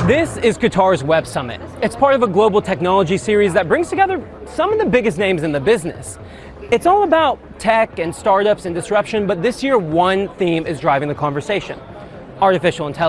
This is Qatar's Web Summit. It's part of a global technology series that brings together some of the biggest names in the business. It's all about tech and startups and disruption, but this year one theme is driving the conversation: artificial intelligence.